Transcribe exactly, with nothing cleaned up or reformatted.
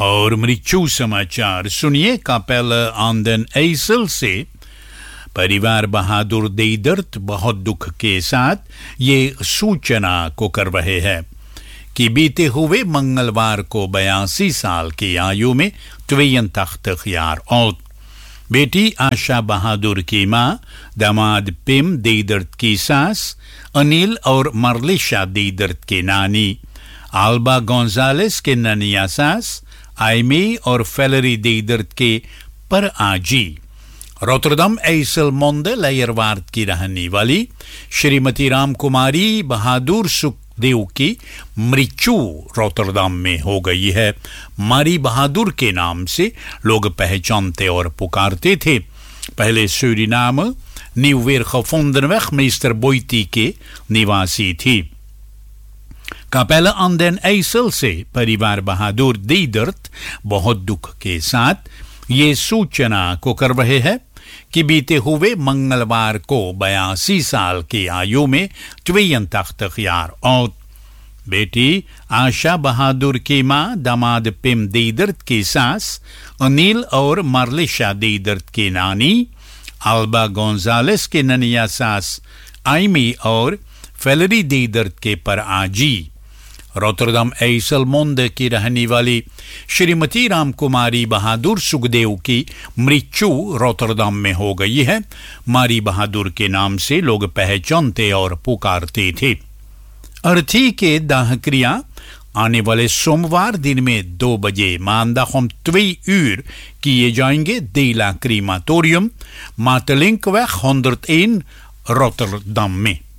और मृत्यु समाचार सुनिए कापेला aan den IJssel से परिवार बहादुर देदर्त बहुत दुख के साथ ये सूचना को कर रहे हैं कि बीते हुए मंगलवार को बयासी साल की आयु में tweeëntachtig jaar oud बेटी आशा बहादुर की मां दामाद पिम देदर्त की सास अनिल और मरलिशा देदर्त की नानी आल्बा गोंजालेस के ननिया सास आइमी और फेलरी देदर्त के पर आजी रोटरडम IJsselmonde लेयरवार्ड की रहने वाली श्रीमती रामकुमारी बहादुर सुखदेव की मृत्यु रोटरडम में हो गई है। मारी बहादुर के नाम से लोग पहचानते और पुकारते थे। पहले सूरीनाम न्यूवेरगevondenweg मेस्टर बोइटी के निवासी थी। कापेला aan den IJssel से परिवार बहादुर देदर्त बहुत दुख के साथ ये सूचना को कर रहे हैं कि बीते हुए मंगलवार को बयासी साल की आयु में tweeëntachtig jaar oud बेटी आशा बहादुर की मां दामाद पिम देदर्त की सास अनिल और मरलिशा देदर्त की नानी आल्बा गोंजालेस के ननिया सास आइमी और फेलरी देदर्त के पर आजी रोटरडम IJsselmonde की रहने वाली श्रीमती रामकुमारी बहादुर सुखदेव की मृत्यु रोटरडम में हो गई है। मारी बहादुर के नाम से लोग पहचानते और पुकारते थे। अर्थी के दाह क्रिया आने वाले सोमवार दिन में दो बजे maandag om twee uur किए जाएंगे देला क्रीमाटोरियम मातलिंकवeg honderdéén रोटरडम में।